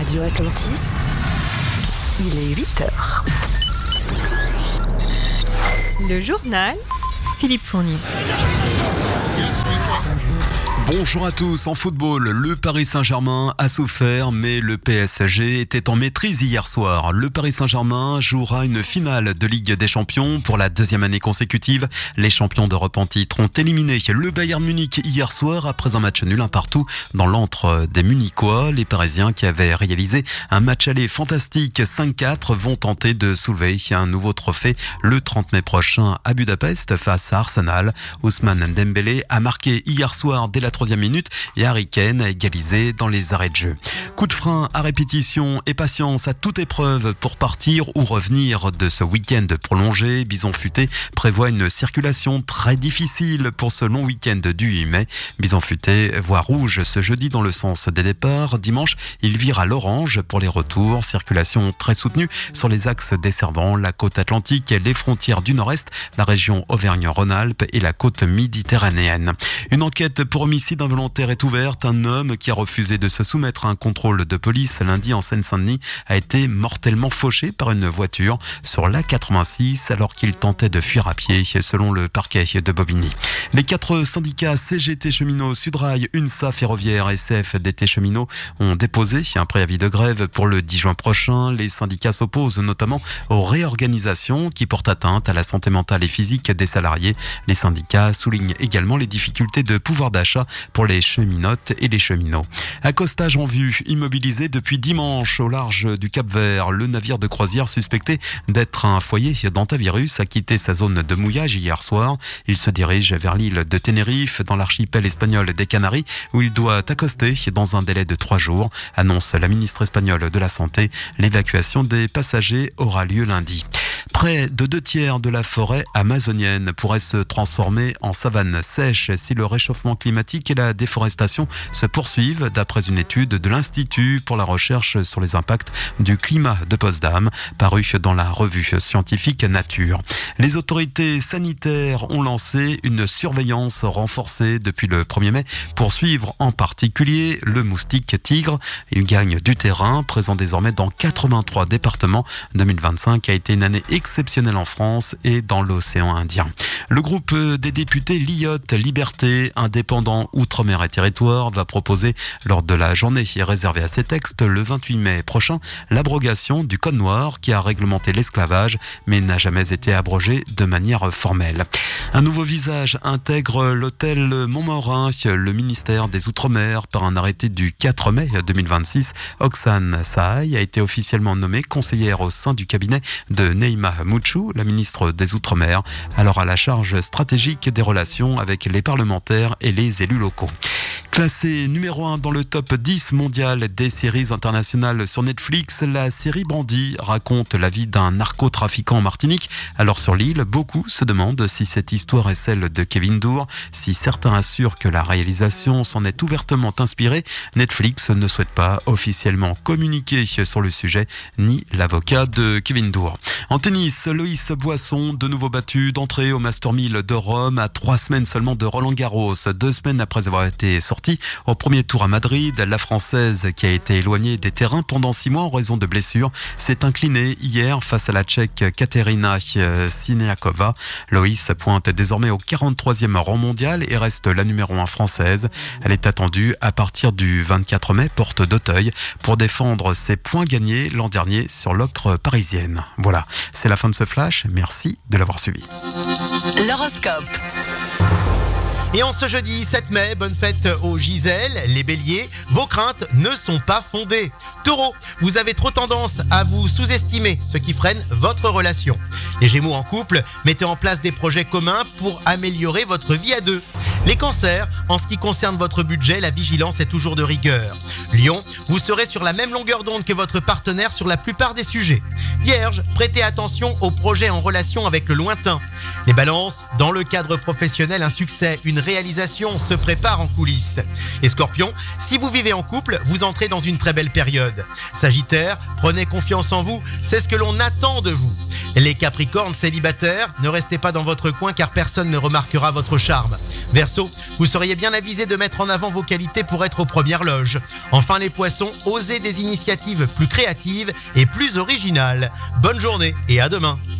Radio Atlantis, il est 8h. Le journal, Philippe Fournier. Bonjour à tous. En football, le Paris Saint-Germain a souffert, mais le PSG était en maîtrise hier soir. Le Paris Saint-Germain jouera une finale de Ligue des Champions pour la deuxième année consécutive. Les champions d'Europe en titre ont éliminé le Bayern Munich hier soir après un match nul 1-1 dans l'antre des Munichois. Les Parisiens qui avaient réalisé un match aller fantastique 5-4 vont tenter de soulever un nouveau trophée le 30 mai prochain à Budapest face à Arsenal. Ousmane Dembélé a marqué hier soir dès la 3e minute et Harry Kane a égalisé dans les arrêts de jeu. Coup de frein à répétition et patience à toute épreuve pour partir ou revenir de ce week-end prolongé. Bison Futé prévoit une circulation très difficile pour ce long week-end du 8 mai. Bison Futé voit rouge ce jeudi dans le sens des départs. Dimanche, il vire à l'orange pour les retours. Circulation très soutenue sur les axes desservant la côte atlantique, les frontières du nord-est, la région Auvergne-Rhône-Alpes et la côte méditerranéenne. Une enquête pour homicide involontaire est ouverte. Un homme qui a refusé de se soumettre à un contrôle de police lundi en Seine-Saint-Denis a été mortellement fauché par une voiture sur l'A86 alors qu'il tentait de fuir à pied, selon le parquet de Bobigny. Les 4 syndicats CGT Cheminots, Sudrail, UNSA Ferroviaire et CFDT Cheminots ont déposé un préavis de grève pour le 10 juin prochain. Les syndicats s'opposent notamment aux réorganisations qui portent atteinte à la santé mentale et physique des salariés. Les syndicats soulignent également les difficultés de pouvoir d'achat pour les cheminotes et les cheminots. Accostage en vue, immobilisé depuis dimanche au large du Cap-Vert. Le navire de croisière suspecté d'être un foyer d'hantavirus a quitté sa zone de mouillage hier soir. Il se dirige vers l'île de Tenerife, dans l'archipel espagnol des Canaries, où il doit accoster dans un délai de 3 jours, annonce la ministre espagnole de la Santé. L'évacuation des passagers aura lieu lundi. Près de 2/3 de la forêt amazonienne pourrait se transformer en savane sèche si le réchauffement climatique et la déforestation se poursuivent, d'après une étude de l'Institut pour la recherche sur les impacts du climat de Potsdam, parue dans la revue scientifique Nature. Les autorités sanitaires ont lancé une surveillance renforcée depuis le 1er mai pour suivre en particulier le moustique tigre. Il gagne du terrain, présent désormais dans 83 départements. 2025 a été une année exceptionnelle en France et dans l'océan Indien. Le groupe des députés Lyotte, Liberté, Indépendants, Outre-mer et Territoire va proposer lors de la journée réservée à ces textes le 28 mai prochain l'abrogation du Code noir qui a réglementé l'esclavage mais n'a jamais été abrogé de manière formelle. Un nouveau visage intègre l'hôtel Montmorin. Le ministère des Outre-mer, par un arrêté du 4 mai 2026, Oksane Saay a été officiellement nommée conseillère au sein du cabinet de Neima Mouchou, la ministre des Outre-mer, alors à la charge stratégique des relations avec les parlementaires et les élus locaux. Classée numéro 1 dans le top 10 mondial des séries internationales sur Netflix, la série Bandit raconte la vie d'un narcotrafiquant en Martinique. Alors sur l'île, beaucoup se demandent si cette histoire est celle de Kevin Dour. Si certains assurent que la réalisation s'en est ouvertement inspirée, Netflix ne souhaite pas officiellement communiquer sur le sujet, ni l'avocat de Kevin Dour. En tennis, Loïs Boisson, de nouveau battu d'entrée au Master 1000 de Rome à 3 semaines seulement de Roland Garros. 2 semaines après avoir été sortie au premier tour à Madrid, la Française, qui a été éloignée des terrains pendant 6 mois en raison de blessures, s'est inclinée hier face à la Tchèque Kateřina Siniakova. Loïs pointe désormais au 43e rang mondial et reste la numéro 1 française. Elle est attendue à partir du 24 mai, porte d'Auteuil, pour défendre ses points gagnés l'an dernier sur l'ocre parisienne. Voilà, c'est la fin de ce flash. Merci de l'avoir suivi. L'horoscope. Et en ce jeudi 7 mai, bonne fête aux Gisèle, les béliers, vos craintes ne sont pas fondées. Taureau, vous avez trop tendance à vous sous-estimer, ce qui freine votre relation. Les Gémeaux en couple, mettez en place des projets communs pour améliorer votre vie à deux. Les cancers, en ce qui concerne votre budget, la vigilance est toujours de rigueur. Lion, vous serez sur la même longueur d'onde que votre partenaire sur la plupart des sujets. Vierge, prêtez attention aux projets en relation avec le lointain. Les balances, dans le cadre professionnel, un succès, une réalisation se prépare en coulisses. Les Scorpions, si vous vivez en couple, vous entrez dans une très belle période. Sagittaire, prenez confiance en vous, c'est ce que l'on attend de vous. Les Capricornes célibataires, ne restez pas dans votre coin car personne ne remarquera votre charme. Verseau, vous seriez bien avisé de mettre en avant vos qualités pour être aux premières loges. Enfin les Poissons, osez des initiatives plus créatives et plus originales. Bonne journée et à demain.